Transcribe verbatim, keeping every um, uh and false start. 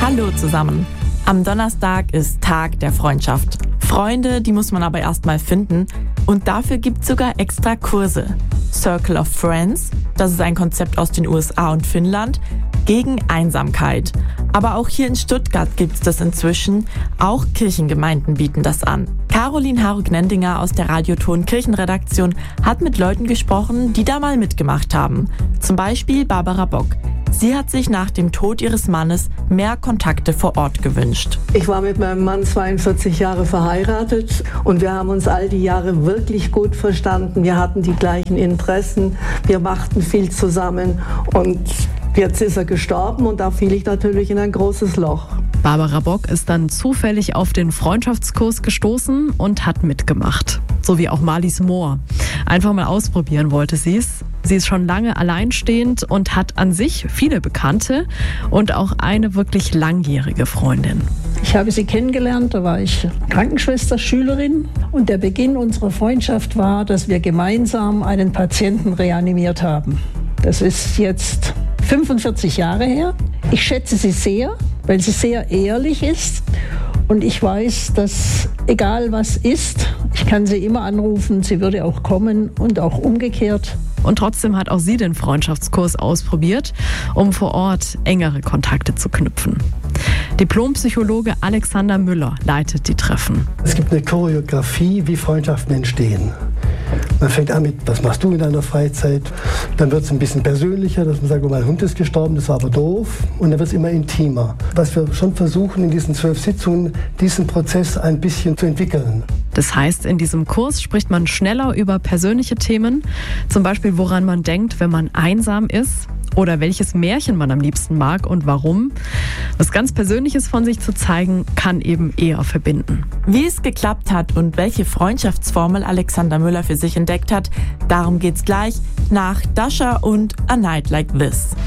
Hallo zusammen. Am Donnerstag ist Tag der Freundschaft. Freunde, die muss man aber erst mal finden. Und dafür gibt es sogar extra Kurse. Circle of Friends, das ist ein Konzept aus den U S A und Finnland, gegen Einsamkeit. Aber auch hier in Stuttgart gibt es das inzwischen. Auch Kirchengemeinden bieten das an. Caroline Harug-Nendinger aus der Radioton Kirchenredaktion hat mit Leuten gesprochen, die da mal mitgemacht haben. Zum Beispiel Barbara Bock. Sie hat sich nach dem Tod ihres Mannes mehr Kontakte vor Ort gewünscht. Ich war mit meinem Mann zweiundvierzig Jahre verheiratet und wir haben uns all die Jahre wirklich gut verstanden. Wir hatten die gleichen Interessen, wir machten viel zusammen und jetzt ist er gestorben und da fiel ich natürlich in ein großes Loch. Barbara Bock ist dann zufällig auf den Freundschaftskurs gestoßen und hat mitgemacht. So wie auch Marlies Mohr. Einfach mal ausprobieren wollte sie es. Sie ist schon lange alleinstehend und hat an sich viele Bekannte und auch eine wirklich langjährige Freundin. Ich habe sie kennengelernt, da war ich Krankenschwester, Schülerin. Und der Beginn unserer Freundschaft war, dass wir gemeinsam einen Patienten reanimiert haben. Das ist jetzt fünfundvierzig Jahre her. Ich schätze sie sehr, weil sie sehr ehrlich ist. Und ich weiß, dass egal was ist, ich kann sie immer anrufen, sie würde auch kommen und auch umgekehrt. Und trotzdem hat auch sie den Freundschaftskurs ausprobiert, um vor Ort engere Kontakte zu knüpfen. Diplompsychologe Alexander Müller leitet die Treffen. Es gibt eine Choreografie, wie Freundschaften entstehen. Man fängt an mit, was machst du in deiner Freizeit? Dann wird es ein bisschen persönlicher, dass man sagt, oh, mein Hund ist gestorben, das war aber doof. Und dann wird es immer intimer. Was wir schon versuchen, in diesen zwölf Sitzungen, diesen Prozess ein bisschen zu entwickeln. Das heißt, in diesem Kurs spricht man schneller über persönliche Themen, zum Beispiel woran man denkt, wenn man einsam ist. Oder welches Märchen man am liebsten mag und warum. Was ganz Persönliches von sich zu zeigen, kann eben eher verbinden. Wie es geklappt hat und welche Freundschaftsformel Alexander Müller für sich entdeckt hat, darum geht's gleich nach Dasha und A Night Like This.